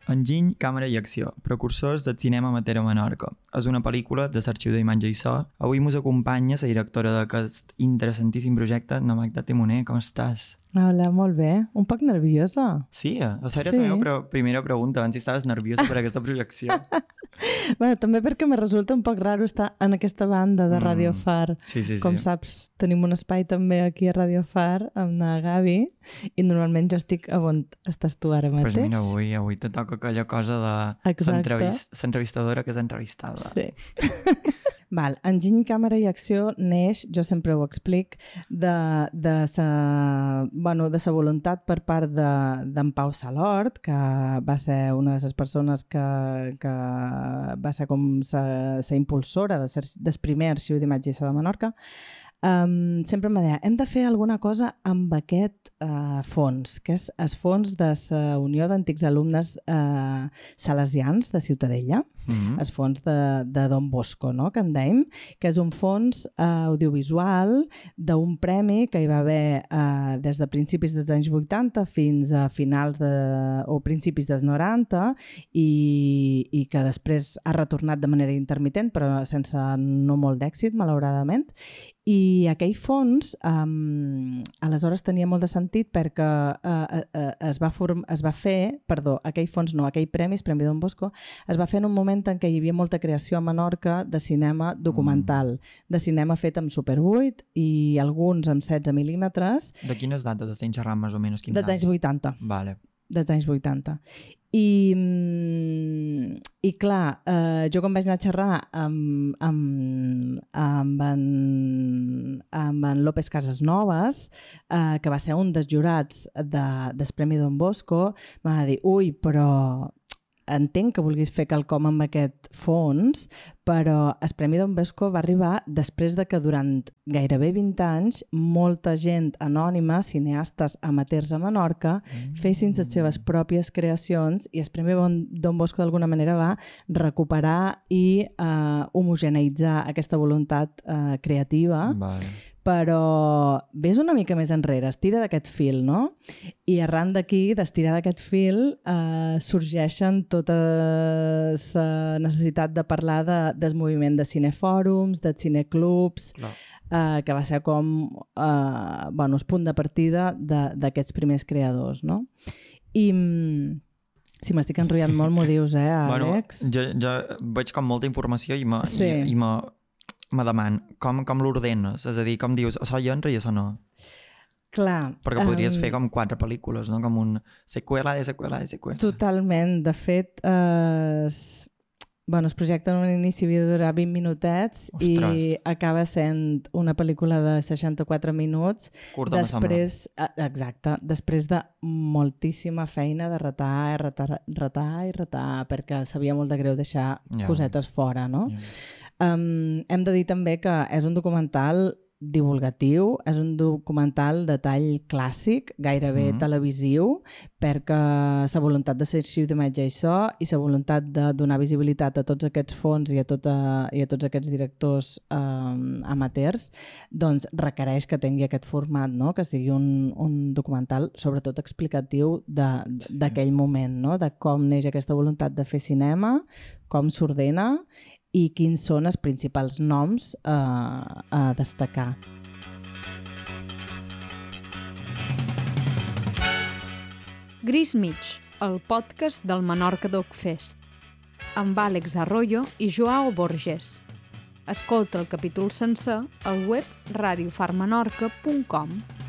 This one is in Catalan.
Enginy, càmera i acció, precursors del cinema amateur a Menorca. És una pel·lícula de l'Arxiu d'Imatge i So. Avui ens acompanya la directora d'aquest interessantíssim projecte, la Magda Timoner. Com estàs? Hola, molt bé. Un poc nerviosa. Sí, això era la meva primera pregunta, abans si estaves nerviosa per aquesta projecció. Bueno, també perquè me resulta un poc raro estar en aquesta banda de Radio Far. Sí. Com saps, tenim un espai també aquí a Radio Far amb la Gavi i normalment jo estic on estàs tu ara mateix. Pues mira, avui te toca aquella cosa de l'entrevistadora que és entrevistada. Sí. Val, Enginy, càmera i acció neix, jo sempre ho explic, de sa voluntat per part d'en Pau Salort, que va ser una de les persones que va ser com la impulsora del primer arxiu d'imatge i so de Menorca. Sempre em deia, hem de fer alguna cosa amb aquest fons, que és el fons de la Unió d'Antics Alumnes Salesians de Ciutadella, el fons de Don Bosco, no? Que en dèiem, que és un fons audiovisual d'un premi que hi va haver des de principis dels anys 80 fins a finals o principis dels 90 i que després ha retornat de manera intermitent, però sense no molt d'èxit, malauradament. I aquell fons aleshores tenia molt de sentit perquè aquell premi Don Bosco, es va fer en un moment en què hi havia molta creació a Menorca de cinema documental, de cinema fet amb Super 8 i alguns amb 16 mil·límetres. De quines dates estem xerrant més o menys? Dels anys 80. Vale. Dels anys 80. I clar, jo quan vaig anar a xerrar amb en López Casasnovas, que va ser un dels jurats del Premi Don Bosco, m'ha dit, ui, però entenc que vulguis fer quelcom amb aquest fons, però el Premi Don Bosco va arribar després de que durant gairebé 20 anys molta gent anònima, cineastes amateurs a Menorca, fessin les seves pròpies creacions i el Premi Don Bosco d'alguna manera va recuperar i homogeneïtzar aquesta voluntat creativa. Vale. Però ves una mica més enrere, estira d'aquest fil, no? I arran d'aquí, d'estirar d'aquest fil, sorgeixen tota la necessitat de parlar del moviment de cinefòrums, de cineclubs, que va ser com el punt de partida d'aquests primers creadors, no? I si m'estic enrotllant molt, m'ho dius, Àlex? Bueno, jo veig com molta informació i me deman, com l'ordenes? És a dir, com dius, això hi entra i això no? Clar. Perquè podries fer com 4 pel·lícules, no? Com un seqüela de seqüela de seqüela. Totalment. De fet, el projecte en un inici havia de durar 20 minutets. Ostres. I acaba sent una pel·lícula de 64 minuts. Curta, després, exacte. Després de moltíssima feina de retar, perquè sabia molt de greu deixar cosetes fora, no? Hem de dir també que és un documental divulgatiu, és un documental de tall clàssic, gairebé televisiu, perquè la voluntat de ser arxiu d'imatge i so i la voluntat de donar visibilitat a tots aquests fons i a tots aquests directors amateurs, doncs requereix que tingui aquest format, no? Que sigui un documental sobretot explicatiu d'aquell moment, no? De com neix aquesta voluntat de fer cinema, com s'ordena i quins són els principals noms a destacar. Gris Mig, el podcast del Menorca Doc Fest, amb Àlex Arroyo i Joao Borges. Escolta el capítol sencer al web radiofarmenorca.com.